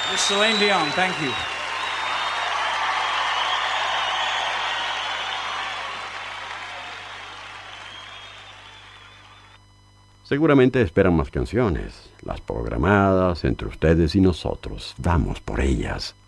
Miss Celine Dion, thank you. Seguramente esperan más canciones, las programadas entre ustedes y nosotros. Vamos por ellas.